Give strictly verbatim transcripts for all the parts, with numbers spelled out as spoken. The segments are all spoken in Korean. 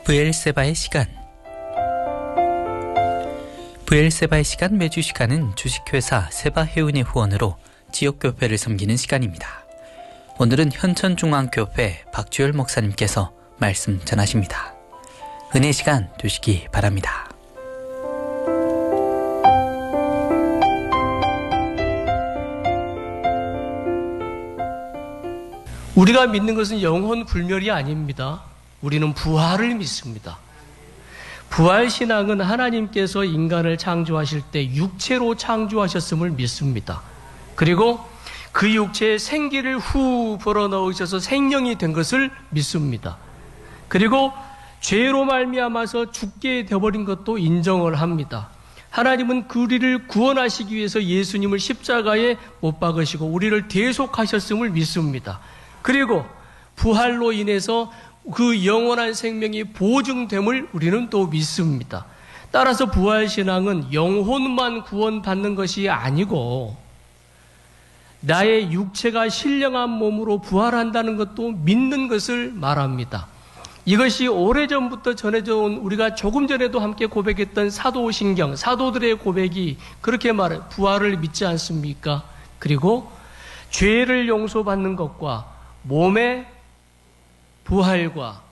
브엘세바의 시간. 브엘세바의 시간 매주 시간은 주식회사 세바해운의 후원으로 지역교회를 섬기는 시간입니다. 오늘은 현천중앙교회 박주열 목사님께서 말씀 전하십니다. 은혜 시간 되시기 바랍니다. 우리가 믿는 것은 영혼 불멸이 아닙니다. 우리는 부활을 믿습니다. 부활신앙은 하나님께서 인간을 창조하실 때 육체로 창조하셨음을 믿습니다. 그리고 그 육체에 생기를 후 불어넣으셔서 생명이 된 것을 믿습니다. 그리고 죄로 말미암아서 죽게 되어버린 것도 인정을 합니다. 하나님은 우리를 구원하시기 위해서 예수님을 십자가에 못 박으시고 우리를 대속하셨음을 믿습니다. 그리고 부활로 인해서 그 영원한 생명이 보증됨을 우리는 또 믿습니다. 따라서 부활신앙은 영혼만 구원받는 것이 아니고 나의 육체가 신령한 몸으로 부활한다는 것도 믿는 것을 말합니다. 이것이 오래전부터 전해져 온 우리가 조금 전에도 함께 고백했던 사도신경, 사도들의 고백이 그렇게 말해 부활을 믿지 않습니까? 그리고 죄를 용서받는 것과 몸의 부활과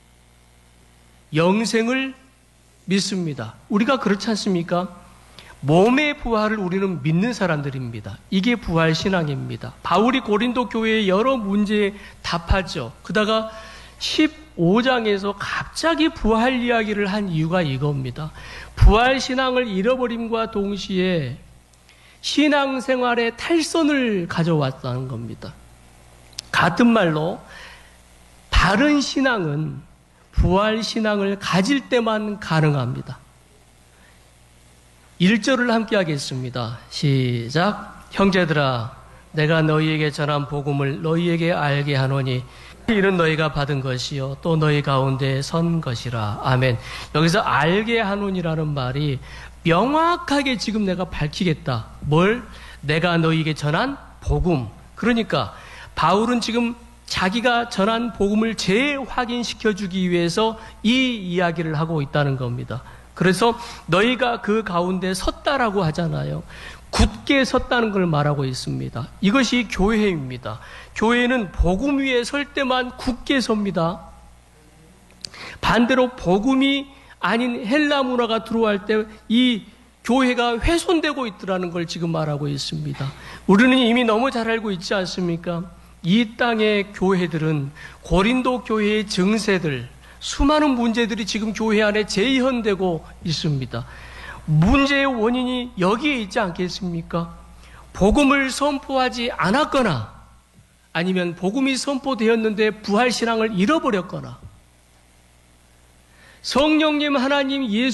영생을 믿습니다. 우리가 그렇지 않습니까? 몸의 부활을 우리는 믿는 사람들입니다. 이게 부활신앙입니다. 바울이 고린도 교회의 여러 문제에 답하죠. 그러다가 십오 장에서 갑자기 부활 이야기를 한 이유가 이겁니다. 부활신앙을 잃어버림과 동시에 신앙생활의 탈선을 가져왔다는 겁니다. 같은 말로 바른 신앙은 부활신앙을 가질 때만 가능합니다. 일 절을 함께 하겠습니다. 시작. 형제들아, 내가 너희에게 전한 복음을 너희에게 알게 하노니 이는 너희가 받은 것이요 또 너희 가운데 선 것이라. 아멘. 여기서 알게 하노니라는 말이 명확하게 지금 내가 밝히겠다. 뭘? 내가 너희에게 전한 복음. 그러니까 바울은 지금 자기가 전한 복음을 재확인시켜주기 위해서 이 이야기를 하고 있다는 겁니다. 그래서 너희가 그 가운데 섰다라고 하잖아요. 굳게 섰다는 걸 말하고 있습니다. 이것이 교회입니다. 교회는 복음 위에 설 때만 굳게 섭니다. 반대로 복음이 아닌 헬라 문화가 들어올 때 이 교회가 훼손되고 있더라는 걸 지금 말하고 있습니다. 우리는 이미 너무 잘 알고 있지 않습니까? 이 땅의 교회들은 고린도 교회의 증세들, 수많은 문제들이 지금 교회 안에 재현되고 있습니다. 문제의 원인이 여기에 있지 않겠습니까? 복음을 선포하지 않았거나 아니면 복음이 선포되었는데 부활신앙을 잃어버렸거나 성령님 하나님 예수